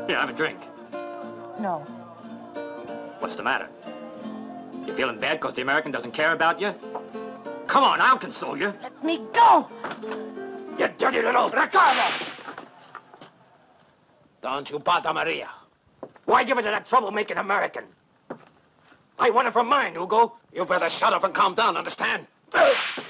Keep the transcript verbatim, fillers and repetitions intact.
Here, have a drink. No. What's the matter? You feeling bad because the American doesn't care about you? Come on, I'll console you. Let me go! You dirty little Ricardo! Don't you bother Maria. Why give her to that troublemaking American? I want it for mine, Hugo. You better shut up and calm down, understand?